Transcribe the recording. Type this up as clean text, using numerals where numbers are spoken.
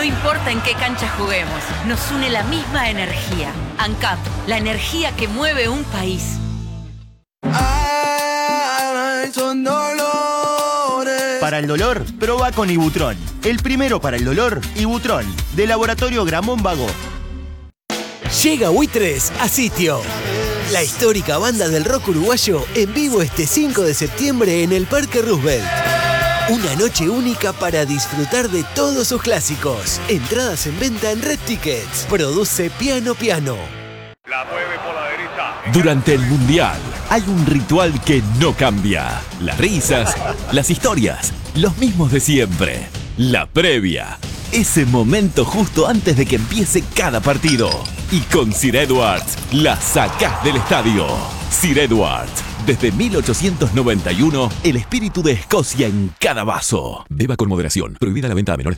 No importa en qué cancha juguemos, nos une la misma energía. ANCAP, la energía que mueve un país. Son dolores. Para el dolor, probá con Ibutrón. El primero para el dolor, Ibutrón, de Laboratorio Gramón Vago. Llega Buitres a Sitio. La histórica banda del rock uruguayo en vivo este 5 de septiembre en el Parque Roosevelt. Una noche única para disfrutar de todos sus clásicos. Entradas en venta en Red Tickets. Produce Piano Piano. La mueve por la derecha. Durante el Mundial hay un ritual que no cambia. Las risas, las historias, los mismos de siempre. La previa. Ese momento justo antes de que empiece cada partido. Y con Sir Edwards la sacás del estadio. Sir Edwards. Desde 1891, el espíritu de Escocia en cada vaso. Beba con moderación. Prohibida la venta a menores.